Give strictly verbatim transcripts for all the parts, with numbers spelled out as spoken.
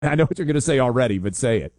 I know what you're going to say already, but say it.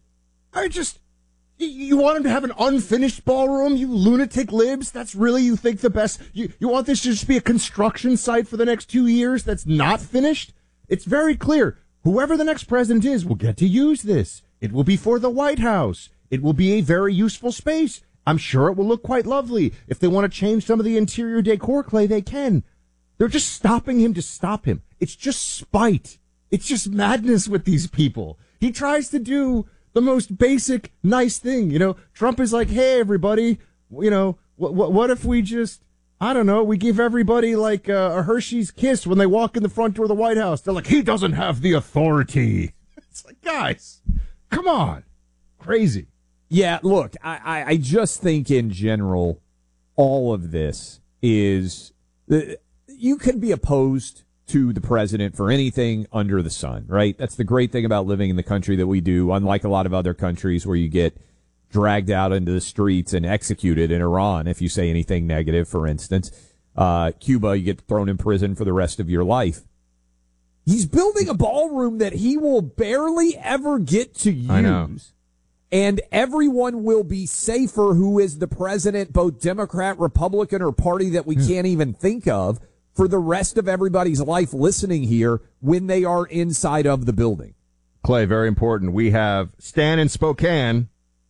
I just, you want him to have an unfinished ballroom, you lunatic libs? That's really, you think, the best? You, you want this to just be a construction site for the next two years that's not finished? It's very clear. Whoever the next president is will get to use this. It will be for the White House. It will be a very useful space. I'm sure it will look quite lovely. If they want to change some of the interior decor, Clay, they can. They're just stopping him to stop him. It's just spite. It's just madness with these people. He tries to do the most basic, nice thing. You know, Trump is like, hey, everybody, you know, what, what, what if we just, I don't know, we give everybody like a, a Hershey's kiss when they walk in the front door of the White House. They're like, he doesn't have the authority. It's like, guys, come on. Crazy. Yeah, look, I, I, I just think in general, all of this is, uh, you can be opposed to the president for anything under the sun, right? That's the great thing about living in the country that we do, unlike a lot of other countries where you get dragged out into the streets and executed. In Iran, if you say anything negative, for instance. Uh, Cuba, you get thrown in prison for the rest of your life. He's building a ballroom that he will barely ever get to use. I know. And everyone will be safer who is the president, both Democrat, Republican, or party that we can't even think of, for the rest of everybody's life listening here when they are inside of the building. Clay, very important. We have Stan in Spokane.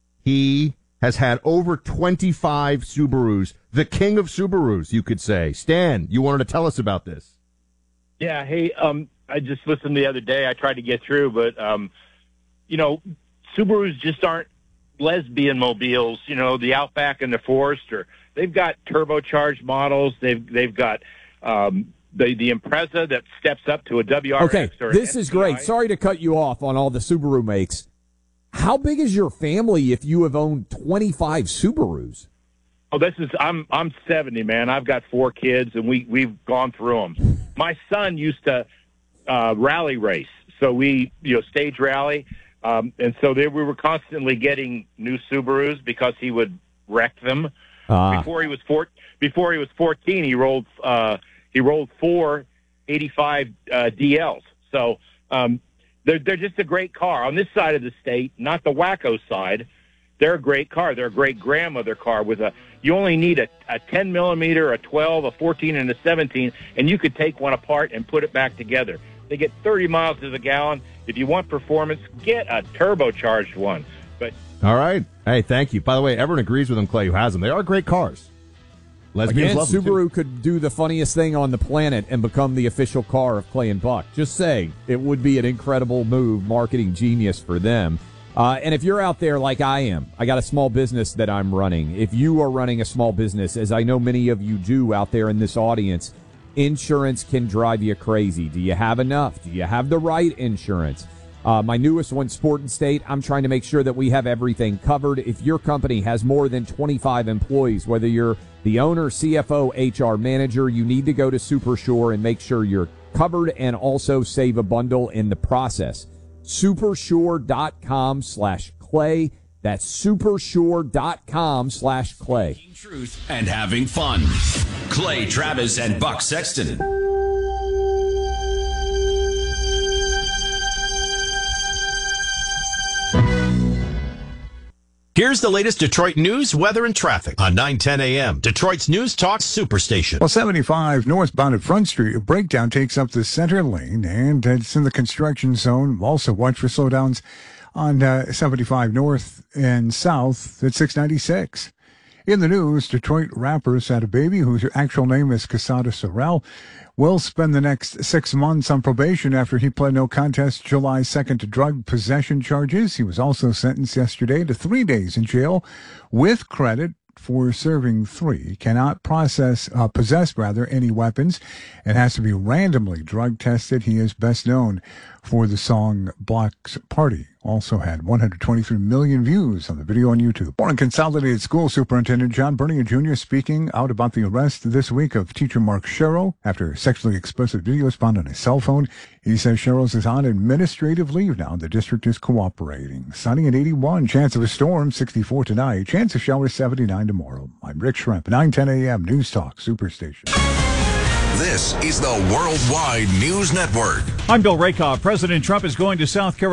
He has had over twenty-five Subarus. The king of Subarus, you could say. Stan, you wanted to tell us about this. Yeah, hey, um, I just listened the other day. I tried to get through, but, um, you know, Subarus just aren't lesbian mobiles, you know, the Outback and the Forester. They've got turbocharged models. They've they've got um, the the Impreza that steps up to a W R X. Okay, or this an is great. Sorry to cut you off on all the Subaru makes. How big is your family if you have owned twenty-five Subarus? Oh, this is I'm I'm seventy, man. I've got four kids, and we we've gone through them. My son used to uh, rally race, so we you know stage rally. Um, and so they, we were constantly getting new Subarus because he would wreck them. Ah. Before he was four, before he was fourteen, he rolled uh, he rolled four eighty-five uh, D Ls. So um, they're they're just a great car on this side of the state, not the wacko side. They're a great car. They're a great grandmother car with a. You only need a, a ten millimeter, a twelve, a fourteen, and a seventeen, and you could take one apart and put it back together. They get thirty miles to the gallon. If you want performance, get a turbocharged one. But all right. Hey, thank you. By the way, everyone agrees with him, Clay, who has them. They are great cars. Lesbians Again, love them, Subaru too. could do the funniest thing on the planet and become the official car of Clay and Buck. Just saying, it would be an incredible move, marketing genius for them. Uh, and if you're out there like I am, I got a small business that I'm running. If you are running a small business, as I know many of you do out there in this audience, insurance can drive you crazy. Do you have enough? Do you have the right insurance? Uh, my newest one, Sport and State, I'm trying to make sure that we have everything covered. If your company has more than twenty-five employees, whether you're the owner, C F O, H R manager, you need to go to Supersure and make sure you're covered and also save a bundle in the process. Supersure.com slash Clay. That's supersure.com slash Clay. Truth and having fun. Clay Travis and Buck Sexton. Here's the latest Detroit news, weather, and traffic on nine ten a.m. Detroit's News Talk Superstation. Well, seventy-five northbound at Front Street, a breakdown takes up the center lane, and it's in the construction zone. Also, watch for slowdowns on uh, seventy-five north and south at six ninety-six. In the news, Detroit rappers had a baby whose actual name is Quesada Sorrell. Will spend the next six months on probation after he pled no contest July second to drug possession charges. He was also sentenced yesterday to three days in jail with credit for serving three. He cannot process, uh, possess rather, any weapons and has to be randomly drug tested. He is best known for the song Block's Party. Also had one hundred twenty-three million views on the video on YouTube. Warren Consolidated School Superintendent John Bernier Junior speaking out about the arrest this week of teacher Mark Sherrill after sexually explicit videos found on his cell phone. He says Sherrill is on administrative leave now. The district is cooperating. Sunny at eighty-one. Chance of a storm, sixty-four tonight. Chance of showers, seventy-nine tomorrow. I'm Rick Schremp, nine ten a.m. News Talk Superstation. This is the Worldwide News Network. I'm Bill Rakoff. President Trump is going to South Carolina.